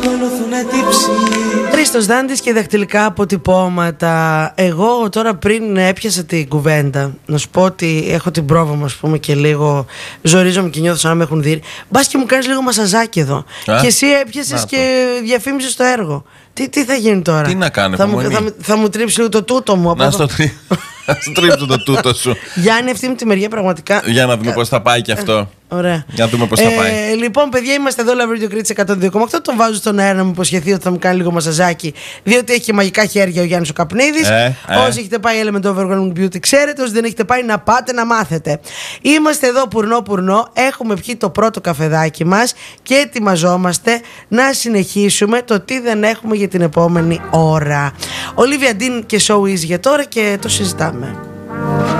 Χρήστος Δάντης και δακτυλικά αποτυπώματα. Εγώ τώρα πριν έπιασα την κουβέντα, να σου πω ότι έχω την πρόβα μου, ας πούμε, και λίγο ζορίζομαι και νιώθω σαν να με έχουν δει. Μπας και μου κάνεις λίγο μασαζάκι εδώ. Και εσύ έπιασες και διαφήμισες το έργο. Τι θα γίνει τώρα? Τι να κάνω, θα μου τρίψει λίγο το τούτο μου. Να στο τρίψω το τούτο σου. Γιάννη, αυτή μου τη μεριά πραγματικά. Για να δούμε πώς θα πάει και αυτό. Ωραία. Για να δούμε πώς θα πάει. Λοιπόν, παιδιά, είμαστε εδώ, Love Radio Κρήτης 102,8. Τον βάζω στον αέρα να μου υποσχεθεί ότι θα μου κάνει λίγο μασαζάκι, διότι έχει και μαγικά χέρια ο Γιάννης ο Καπνίδης. Όσοι έχετε πάει Element Overwhelming Beauty, ξέρετε. Όσοι δεν έχετε πάει, να πάτε να μάθετε. Είμαστε εδώ πουρνό. Έχουμε πιει το πρώτο καφεδάκι μας και ετοιμαζόμαστε να συνεχίσουμε το τι δεν έχουμε για την επόμενη ώρα. Olivia Dean και Show Is για τώρα και το συζητάμε.